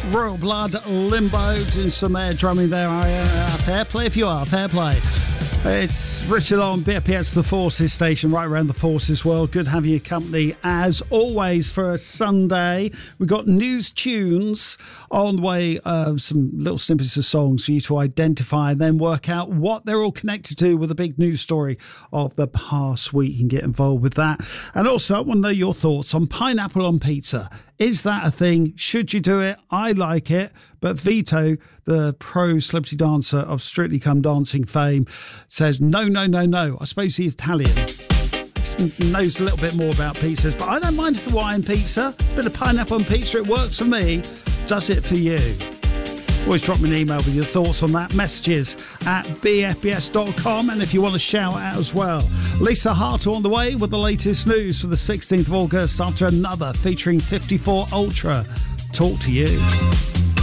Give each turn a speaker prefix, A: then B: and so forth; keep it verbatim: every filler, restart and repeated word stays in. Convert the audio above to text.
A: Royal Blood, Limbo, doing some air drumming there. Uh, fair play if you are, fair play. It's Richard on B F P S, the Forces station, right around the Forces world. Good having your company as always for a Sunday. We've got news tunes on the way, uh, some little snippets of songs for you to identify and then work out what they're all connected to with a big news story of the past week. You can get involved with that. And also, I want to know your thoughts on pineapple on pizza. Is that a thing? Should you do it? I like it. But Vito, the pro celebrity dancer of Strictly Come Dancing fame, says no, no, no, no. I suppose he's Italian. He knows a little bit more about pizzas, but I don't mind Hawaiian pizza. A bit of pineapple on pizza, it works for me. Does it for you? Always drop me an email with your thoughts on that. Messages at b f b s dot com, and if you want to shout out as well. Lisa Hartle on the way with the latest news for the sixteenth of August after another featuring fifty-four Ultra. Talk to you.